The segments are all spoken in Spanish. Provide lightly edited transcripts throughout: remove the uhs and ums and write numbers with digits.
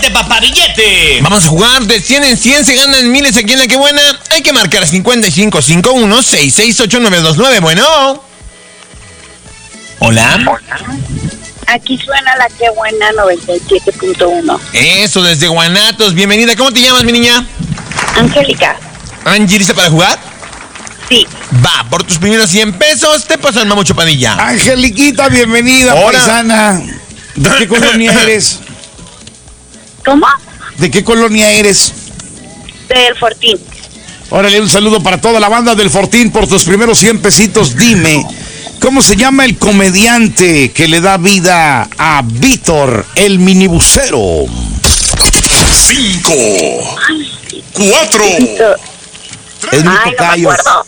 ¡Billete, papá, billete! Vamos a jugar de 100 en 100, se ganan miles aquí en La Que Buena. Hay que marcar 5551-668-929. Bueno. Hola. Aquí suena La Que Buena 97.1. Eso, desde Guanatos. Bienvenida. ¿Cómo te llamas, mi niña? Angélica. Angie, ¿lista para jugar? Sí. Va, por tus primeros 100 pesos te paso el Mamucho Padilla. Angeliquita, bienvenida, Hola. paisana. ¿De qué colonia eres? ¿Cómo? ¿De qué colonia eres? Del Fortín. Órale, un saludo para toda la banda del Fortín por tus primeros 100 pesitos. Dime, ¿cómo se llama el comediante que le da vida a Víctor, el minibusero? 5, 4, Es mi Ay, no me tocayo. acuerdo.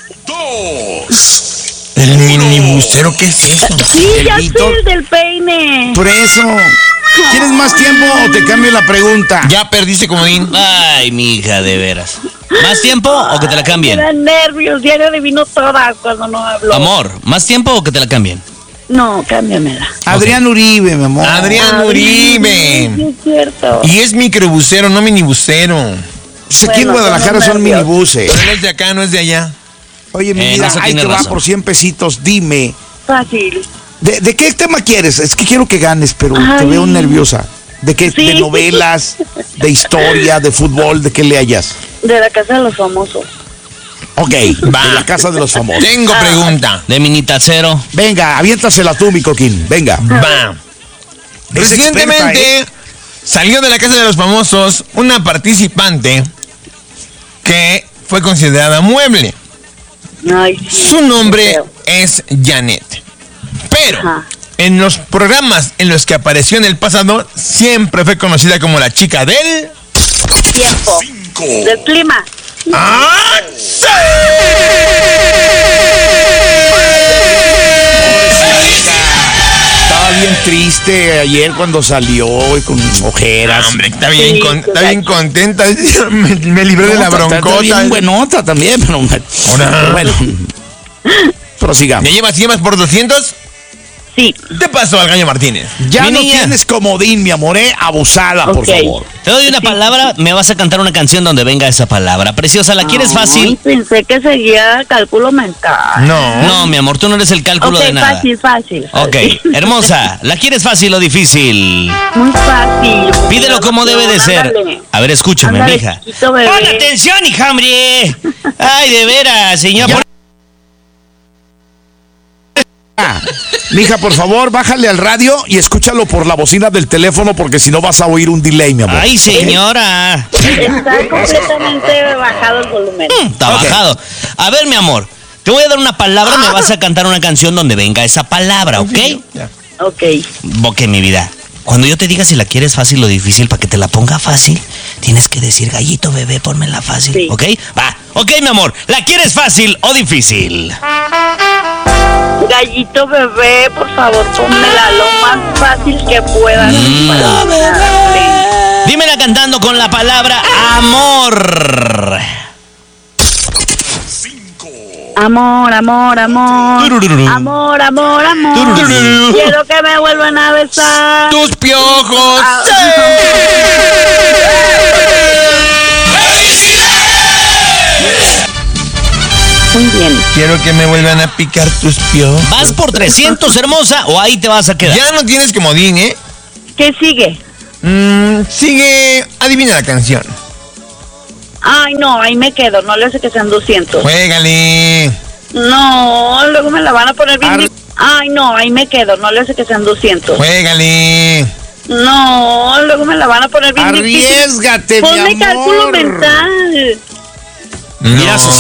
2. ¿El minibusero qué es eso? Sí, El ya Víctor. sé, el del peine. Por eso, ¿quieres más tiempo o te cambio la pregunta? Ya perdiste, comodín. Ay, mija, de veras. ¿Más tiempo o que te la Me cambien? dan nervios, diario adivino todas cuando no hablo. Amor, ¿más tiempo o que te la cambien? No, cámbiamela. Adrián Uribe, mi amor. Adrián Sí, Uribe. es cierto. Y es microbusero, no minibusero. Pues aquí en Bueno, Guadalajara son son nervios. minibuses. Pero no es de acá, no es de allá. Oye, mi En vida, eso ahí te tienes va razón. por 100 pesitos. Dime, Fácil. ¿de qué tema quieres? Es que quiero que ganes, pero te Ay. veo nerviosa. ¿De qué? Sí. ¿De novelas? ¿De historia? ¿De fútbol? ¿De qué le hayas? De La Casa de los Famosos. Ok, Va. de la casa de los famosos. Tengo pregunta. De minitacero. Venga, aviéntasela tú, mi coquín. Venga. Va. Es Recientemente experta, salió de la Casa de los Famosos una participante que fue considerada mueble. Ay, sí. Su nombre Qué feo. es Janet. Pero Ajá. en los programas en los que apareció en el pasado, siempre fue conocida como la chica del... Tiempo. 5, Del clima. ¡Ah! ¡Sí! Estaba bien triste ayer cuando salió y con ojeras. Hombre, está bien, Sí, está bien contenta. Me libré de la Está broncota. bien buenota también, pero bueno. Prosigamos. ¿Me llevas por 200? Sí. Te paso al Gallo Martínez. Ya Mi no niña. tienes comodín, mi amor, abusada, por Ok. favor. Te doy una palabra, me vas a cantar una canción donde venga esa palabra. Preciosa, ¿la quieres fácil? Ay, pensé que seguía cálculo mental. No. No, mi amor, tú no eres el cálculo Ok, de nada. fácil. Ok, hermosa, ¿la quieres fácil o difícil? Muy fácil. Pídelo como debe de ser. Ándale. A ver, escúchame, Ándale, mija. chiquito bebé. ¡Pon atención, hija, hombre! Ay, de veras, señor. Ya. Mija, por favor, bájale al radio y escúchalo por la bocina del teléfono porque si no vas a oír un delay, mi amor. Ay, señora. Está completamente bajado el volumen. Está bajado. A ver, mi amor, te voy a dar una palabra, me vas a cantar una canción donde venga esa palabra, ¿ok? Ya. Ok. Ok, mi vida. Cuando yo te diga si la quieres fácil o difícil, para que te la ponga fácil, tienes que decir, gallito bebé, pónmela fácil, Sí. ¿ok? Va. Ok, mi amor, ¿la quieres fácil o difícil? Gallito bebé, por favor, pónmela lo más fácil que puedas. Dímela cantando con la palabra amor. 5, Amor, amor, amor. Turururu. Amor, amor, amor. Turururu. Quiero que me vuelvan a besar. ¡Tus piojos! Ah. Muy bien. Quiero que me vuelvan a picar tus piojos. ¿Vas por 300, hermosa, o ahí te vas a quedar? Ya no tienes comodín, ¿eh? ¿Qué sigue? Sigue... Adivina la canción. Ay, no, ahí me quedo. No le hace que sean 200. Juégale. No, luego me la van a poner bien. Ar- Ay, no, ahí me quedo. No le hace que sean 200. Juégale. No, luego me la van a poner bien difícil. Arriésgate, Ponme mi amor. cálculo mental. Mira, No.